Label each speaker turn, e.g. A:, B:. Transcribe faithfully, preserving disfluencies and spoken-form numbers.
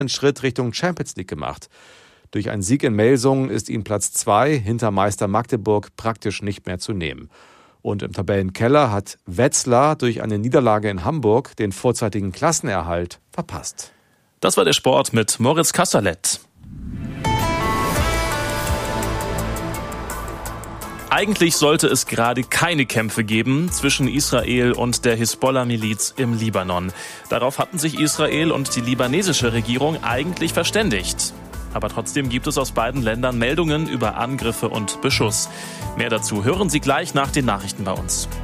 A: einen Schritt Richtung Champions League gemacht. Durch einen Sieg in Melsungen ist ihnen Platz zwei hinter Meister Magdeburg praktisch nicht mehr zu nehmen. Und im Tabellenkeller hat Wetzlar durch eine Niederlage in Hamburg den vorzeitigen Klassenerhalt verpasst.
B: Das war der Sport mit Moritz Kasserlet. Eigentlich sollte es gerade keine Kämpfe geben zwischen Israel und der Hisbollah-Miliz im Libanon. Darauf hatten sich Israel und die libanesische Regierung eigentlich verständigt. Aber trotzdem gibt es aus beiden Ländern Meldungen über Angriffe und Beschuss. Mehr dazu hören Sie gleich nach den Nachrichten bei uns.